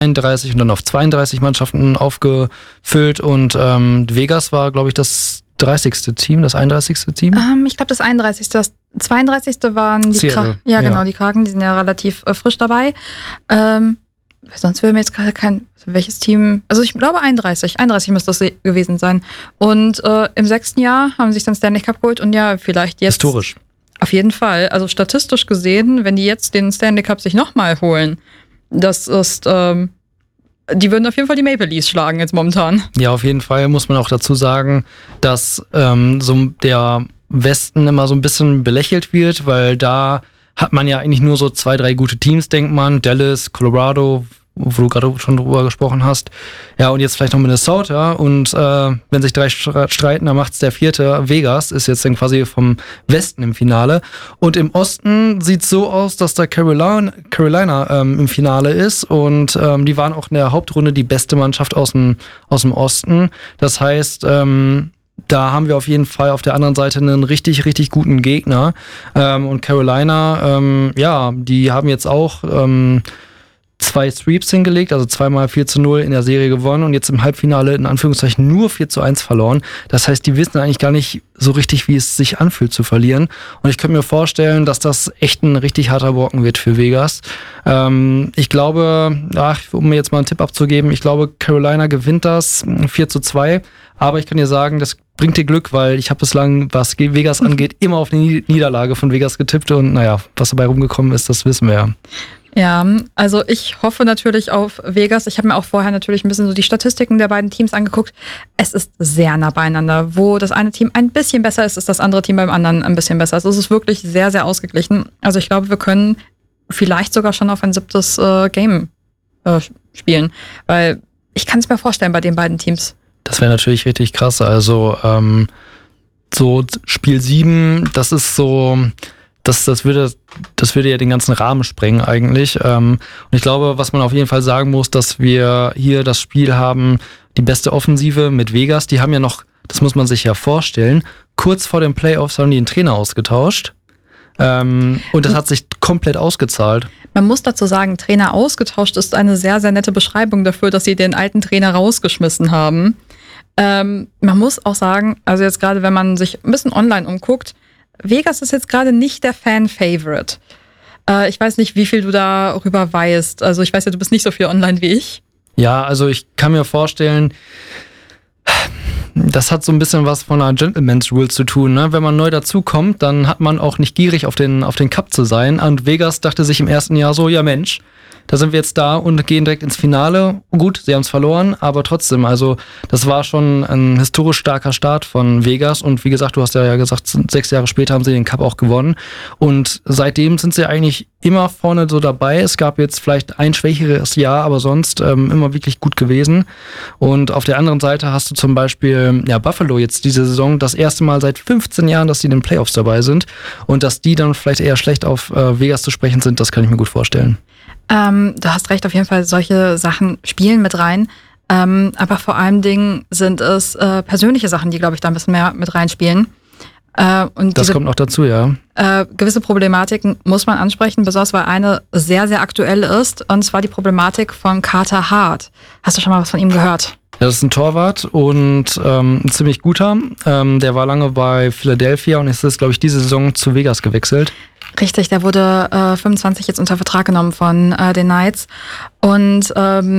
31 und dann auf 32 Mannschaften aufgefüllt und Vegas war, glaube ich, das 30. Team, das 31. Team? Ich glaube, das 31. Das 32. waren die Kraken. Ja, genau, die Kraken, die sind ja relativ frisch dabei. Sonst will mir jetzt gerade welches Team, also ich glaube 31 müsste das gewesen sein. Und im 6. Jahr haben sie sich dann Stanley Cup geholt und ja, vielleicht jetzt. Historisch. Auf jeden Fall. Also statistisch gesehen, wenn die jetzt den Stanley Cup sich nochmal holen, das ist, die würden auf jeden Fall die Maple Leafs schlagen jetzt momentan. Ja, auf jeden Fall muss man auch dazu sagen, dass so der Westen immer so ein bisschen belächelt wird, weil da hat man ja eigentlich nur so 2, 3 gute Teams, denkt man. Dallas, Colorado, wo du gerade schon drüber gesprochen hast. Ja, und jetzt vielleicht noch Minnesota. Und wenn sich 3 streiten, dann macht's der 4. Vegas ist jetzt dann quasi vom Westen im Finale. Und im Osten sieht's so aus, dass da Carolina im Finale ist. Und die waren auch in der Hauptrunde die beste Mannschaft aus dem Osten. Das heißt, da haben wir auf jeden Fall auf der anderen Seite einen richtig, richtig guten Gegner. Und Carolina, die haben jetzt auch 2 Sweeps hingelegt, also 2-mal 4-0 in der Serie gewonnen und jetzt im Halbfinale in Anführungszeichen nur 4-1 verloren. Das heißt, die wissen eigentlich gar nicht so richtig, wie es sich anfühlt zu verlieren. Und ich könnte mir vorstellen, dass das echt ein richtig harter Brocken wird für Vegas. Ich glaube, um mir jetzt mal einen Tipp abzugeben, ich glaube, Carolina gewinnt das 4-2. Aber ich kann dir sagen, das bringt dir Glück, weil ich habe bislang, was Vegas angeht, immer auf eine Niederlage von Vegas getippt. Und naja, was dabei rumgekommen ist, das wissen wir ja. Ja, also ich hoffe natürlich auf Vegas. Ich habe mir auch vorher natürlich ein bisschen so die Statistiken der beiden Teams angeguckt. Es ist sehr nah beieinander. Wo das eine Team ein bisschen besser ist, ist das andere Team beim anderen ein bisschen besser. Also es ist wirklich sehr, sehr ausgeglichen. Also ich glaube, wir können vielleicht sogar schon auf ein 7. Game spielen. Weil ich kann es mir vorstellen bei den beiden Teams. Das wäre natürlich richtig krass. Also so Spiel 7, das ist so... Das würde ja den ganzen Rahmen sprengen eigentlich. Und ich glaube, was man auf jeden Fall sagen muss, dass wir hier das Spiel haben, die beste Offensive mit Vegas. Die haben ja noch, das muss man sich ja vorstellen, kurz vor den Playoffs haben die den Trainer ausgetauscht. Und das hat sich komplett ausgezahlt. Man muss dazu sagen, Trainer ausgetauscht ist eine sehr, sehr nette Beschreibung dafür, dass sie den alten Trainer rausgeschmissen haben. Man muss auch sagen, also jetzt gerade, wenn man sich ein bisschen online umguckt, Vegas ist jetzt gerade nicht der Fan-Favorite. Ich weiß nicht, wie viel du darüber weißt. Also ich weiß ja, du bist nicht so viel online wie ich. Ja, also ich kann mir vorstellen, das hat so ein bisschen was von einer Gentleman's Rule zu tun. Ne? Wenn man neu dazukommt, dann hat man auch nicht gierig auf den Cup zu sein. Und Vegas dachte sich im ersten Jahr so, ja Mensch, da sind wir jetzt da und gehen direkt ins Finale. Gut, sie haben es verloren, aber trotzdem, also das war schon ein historisch starker Start von Vegas. Und wie gesagt, du hast ja gesagt, 6 Jahre später haben sie den Cup auch gewonnen. Und seitdem sind sie eigentlich immer vorne so dabei. Es gab jetzt vielleicht ein schwächeres Jahr, aber sonst immer wirklich gut gewesen. Und auf der anderen Seite hast du zum Beispiel Buffalo jetzt diese Saison das erste Mal seit 15 Jahren, dass die in den Playoffs dabei sind. Und dass die dann vielleicht eher schlecht auf Vegas zu sprechen sind, das kann ich mir gut vorstellen. Du hast recht, auf jeden Fall solche Sachen spielen mit rein. Aber vor allem Dingen sind es persönliche Sachen, die, glaube ich, da ein bisschen mehr mit reinspielen. Und das kommt noch dazu, ja. Gewisse Problematiken muss man ansprechen, besonders weil eine sehr, sehr aktuell ist. Und zwar die Problematik von Carter Hart. Hast du schon mal was von ihm gehört? Ja, das ist ein Torwart und ein ziemlich guter. Der war lange bei Philadelphia und ist, glaube ich, diese Saison zu Vegas gewechselt. Richtig, der wurde 25 jetzt unter Vertrag genommen von den Knights. Und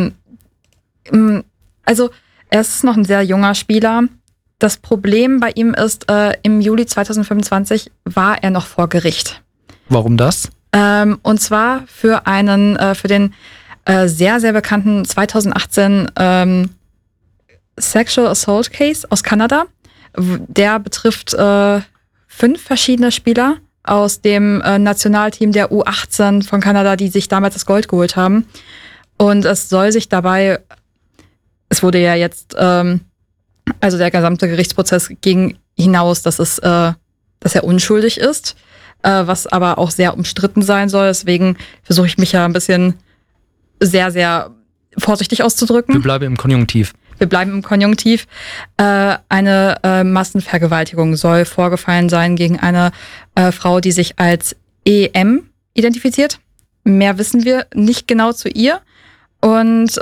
also er ist noch ein sehr junger Spieler. Das Problem bei ihm ist, im Juli 2025 war er noch vor Gericht. Warum das? Und zwar für den sehr, sehr bekannten 2018 Sexual Assault Case aus Kanada. Der betrifft 5 verschiedene Spieler aus dem Nationalteam der U18 von Kanada, die sich damals das Gold geholt haben. Und es soll sich dabei, es wurde ja jetzt, also der gesamte Gerichtsprozess ging hinaus, dass er unschuldig ist, was aber auch sehr umstritten sein soll. Deswegen versuche ich mich ja ein bisschen sehr, sehr vorsichtig auszudrücken. Wir bleiben im Konjunktiv. Eine Massenvergewaltigung soll vorgefallen sein gegen eine Frau, die sich als EM identifiziert. Mehr wissen wir nicht genau zu ihr. Und